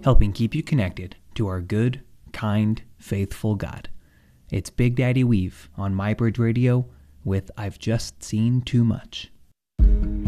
helping keep you connected to our good, kind, faithful God. It's Big Daddy Weave on MyBridge Radio with I've Just Seen Too Much.